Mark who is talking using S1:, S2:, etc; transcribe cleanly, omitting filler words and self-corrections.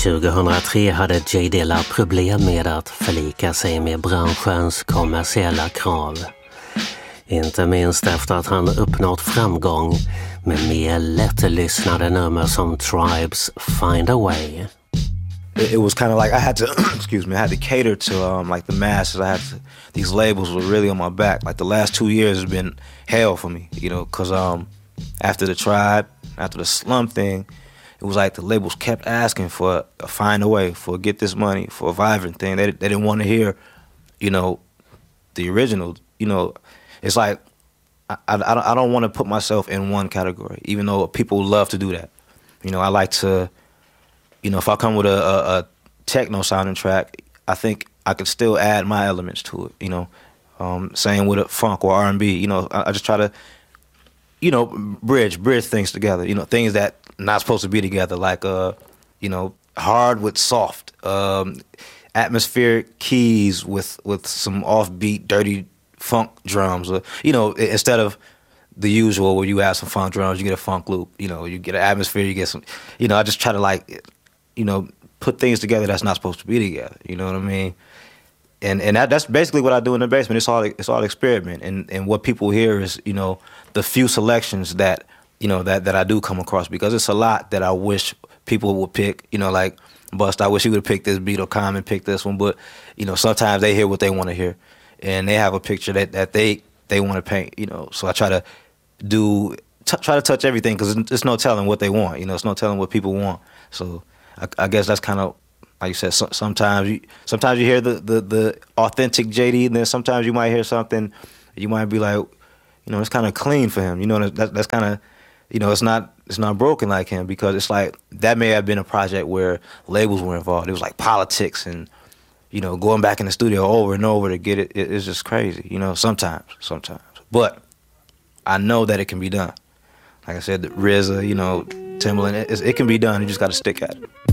S1: 2003 hade J Dilla problem med att förlika sig med branschens kommersiella krav. Inte minst efter att han uppnått framgång med mer lättlyssnade nummer som Tribes Find a Way.
S2: It was kind of like I had to, I had to cater to like the masses. These labels were really on my back. Like the last 2 years has been hell for me, you know, because after the Tribe, after the Slum thing, it was like the labels kept asking for a Find a Way, for Get This Money, for a Vibrant thing. They didn't want to hear, you know, the original. You know, it's like I don't want to put myself in one category, even though people love to do that. You know, I like to, you know, if I come with a techno sounding track, I think I could still add my elements to it, you know. Same with a funk or R&B, you know, I just try to, you know, bridge things together, you know, things that not supposed to be together, like, you know, hard with soft, atmospheric keys with some offbeat, dirty funk drums, you know, instead of the usual where you add some funk drums, you get a funk loop, you know, you get an atmosphere, you get some, you know, I just try to like, you know, put things together that's not supposed to be together, you know what I mean? And that's basically what I do in the basement. It's all experiment, and what people hear is, you know, the few selections that, you know, that I do come across, because it's a lot that I wish people would pick, you know, like Bust, I wish he would have picked this beat, or Common picked this one, but, you know, sometimes they hear what they want to hear, and they have a picture that they want to paint, you know, so I try to try to touch everything, because it's no telling what they want, you know, it's no telling what people want, so I guess that's kind of, like you said, sometimes you hear the authentic JD, and then sometimes you might hear something, you might be like, you know, it's kind of clean for him, you know, that's kind of, you know, it's not broken like him, because it's like that may have been a project where labels were involved. It was like politics and, you know, going back in the studio over and over to get it. It's just crazy, you know, sometimes. But I know that it can be done. Like I said, RZA, you know, Timbaland, it can be done. You just got to stick at it.